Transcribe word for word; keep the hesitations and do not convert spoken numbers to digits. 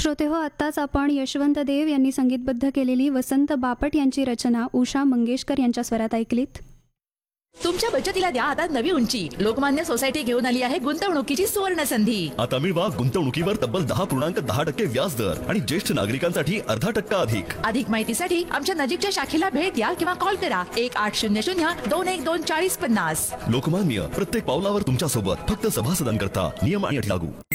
श्रोते हो, आत्ताच आपण यशवंत देव यांनी संगीतबद्ध केलेली वसंत बापट यांची रचना उषा मंगेशकर यांच्या स्वरात ऐकलीत. तुमच्या बचतीला द्या आता नवी उंची. लोकमान्य सोसायटी घेऊन आली आहे गुंतवणुकीची सुवर्ण संधी. आता मिळवा गुंतवणुकीवर तब्बल दहा पूर्णांक दहा टक्के व्याज दर आणि ज्येष्ठ नागरिकांसाठी अर्धा टक्का अधिक. अधिक माहितीसाठी आमच्या नजीकच्या शाखेला भेट द्या किंवा कॉल करा एक आठ शून्य शून्य दोन एक दोन चाळीस पन्नास. लोकमान्य, प्रत्येक पावलावर तुमच्या सोबत. फक्त सभासदांकरता. नियम आणि अटी लागू.